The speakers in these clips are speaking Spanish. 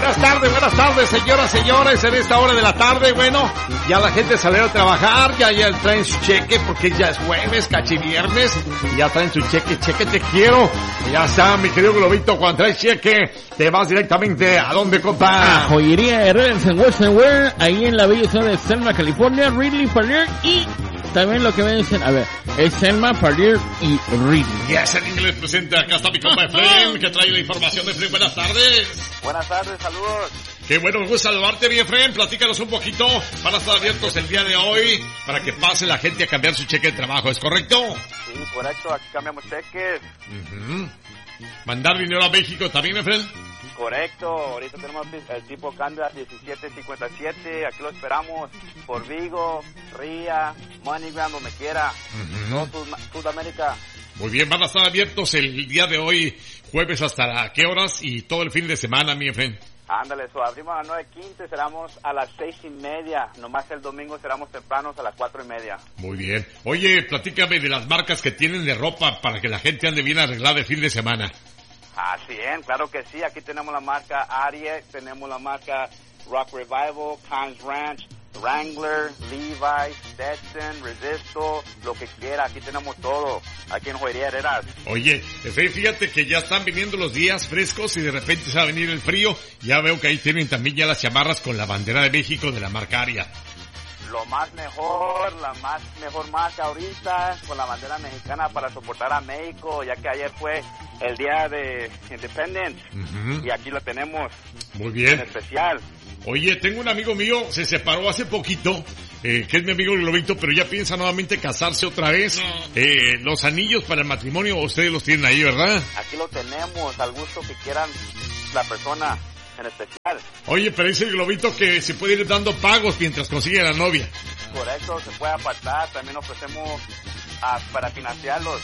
Buenas tardes, señoras, señores, en esta hora de la tarde, bueno, ya la gente salió a trabajar, ya traen su cheque, porque ya es jueves, casi viernes, y ya traen su cheque, te quiero, ya está, mi querido Globito, cuando traes cheque, te vas directamente a donde compa. A Joyería Herreras en Western Wear, ahí en la bella ciudad de Selma, California, Ridley, Parlier y también lo que me dicen, a ver, es Selma, Parlier y Ridley. Yes, en inglés presente, acá está mi compa Efraín, que trae la información de Efraín. Buenas tardes. Buenas tardes, saludos. Qué bueno, me gusta saludarte, mi Efraín. Platícanos un poquito. Van a estar abiertos el día de hoy para que pase la gente a cambiar su cheque de trabajo, ¿es correcto? Sí, correcto. Aquí cambiamos cheques. ¿Mandar dinero a México también, Efraín? Correcto. Ahorita tenemos el tipo cambio a 1757. Aquí lo esperamos por Vigo, Ría, MoneyGram, donde quiera. No, Sudamérica. Muy bien, van a estar abiertos el día de hoy, jueves, ¿hasta qué horas? Y todo el fin de semana, mi Efraín. Ándale, abrimos a las 9:15, cerramos a las 6:30. Nomás el domingo cerramos tempranos a las 4:30. Muy bien. Oye, platícame de las marcas que tienen de ropa para que la gente ande bien arreglada de fin de semana. Bien, claro que sí. Aquí tenemos la marca Ariat, tenemos la marca Rock Revival, Pines Ranch, Wrangler, Levi's, Stetson, Resisto, lo que quiera. Aquí tenemos todo. Aquí en Joyería Herreras. Oye, fíjate que ya están viniendo los días frescos y de repente se va a venir el frío. Ya veo que ahí tienen también ya las chamarras con la bandera de México de la marca Ariat. Lo más mejor, mejor marca ahorita, con la bandera mexicana para soportar a México, ya que ayer fue el día de Independence, y aquí lo tenemos. Muy bien. En especial. Oye, tengo un amigo mío, se separó hace poquito, que es mi amigo Globito, pero ya piensa nuevamente casarse otra vez. Los anillos para el matrimonio, ustedes los tienen ahí, ¿verdad? Aquí lo tenemos, al gusto que quieran la persona. En especial. Oye, pero dice el Globito que se puede ir dando pagos mientras consigue a la novia. Correcto, se puede apartar, también ofrecemos para financiarlos.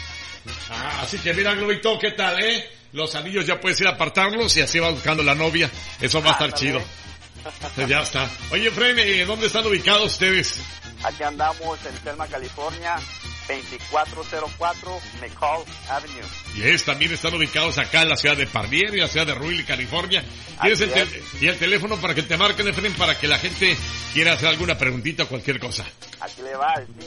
Así que mira, Globito, ¿qué tal, Los anillos ya puedes ir a apartarlos y así vas buscando la novia. Eso va a estar chido. Ya está. Oye, Efraín, ¿dónde están ubicados ustedes? Aquí andamos en Selma, California, 2404 McCall Avenue. También están ubicados acá en la ciudad de Parlier y la ciudad de Ridley, California. ¿Tienes y el teléfono para que te marquen, Efraín, para que la gente quiera hacer alguna preguntita o cualquier cosa? Aquí le va el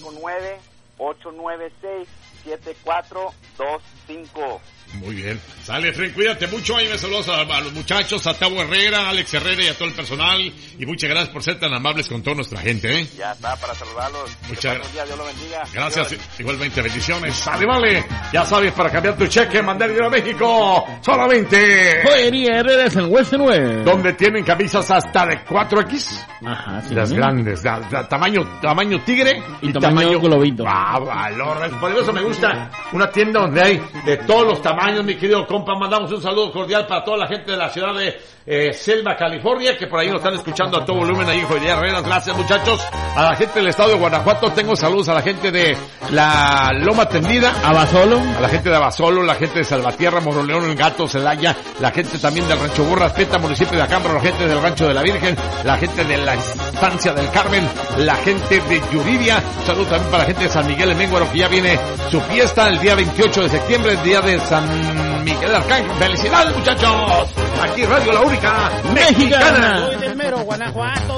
559-896-7425. Muy bien. Sale, Efraín, cuídate mucho. Ahí me saludos a los muchachos, a Tavo Herrera, a Alex Herrera y a todo el personal. Y muchas gracias por ser tan amables con toda nuestra gente, Ya está, para saludarlos. Muchas gracias. Dios lo bendiga. Gracias, igualmente, bendiciones. Sale, vale. Ya sabes, para cambiar tu cheque, mandar dinero a México, solamente Joyería Herreras en Western Wear, donde tienen camisas hasta de 4X. Ajá, sí. Las grandes, tamaño tigre y tamaño globito. Valor. Por eso me gusta una tienda donde hay de todos los tamaños, mi querido compa. Mandamos un saludo cordial para toda la gente de la ciudad de Selma, California, que por ahí nos están escuchando a todo volumen ahí en Joyería Herreras. Gracias, muchachos. A la gente del estado de Guanajuato, tengo saludos a la gente de la Loma Tendida, Abasolo, a la gente de Abasolo, la gente de Salvatierra, Moroleón, El Gato, Celaya, la gente también del Rancho Burras, Peta, municipio de Acambro, la gente del Rancho de la Virgen, la gente de la Estancia del Carmen, la gente de Yuridia. Saludos también para la gente de San Miguel de Ménguaro, que ya viene su fiesta el día 28 de septiembre, el día de San Miguel de Arcángel. ¡Felicidades, muchachos! Aquí Radio La Única Mexicana. Soy del mero Guanajuato.